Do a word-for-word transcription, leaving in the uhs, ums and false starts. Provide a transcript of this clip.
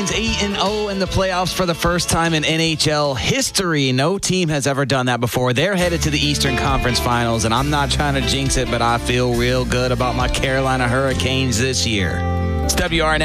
eight and oh in the playoffs for the first time in N H L history. No team has ever done that before. They're headed to the Eastern Conference Finals, and I'm not trying to jinx it, but I feel real good about my Carolina Hurricanes this year. It's W R N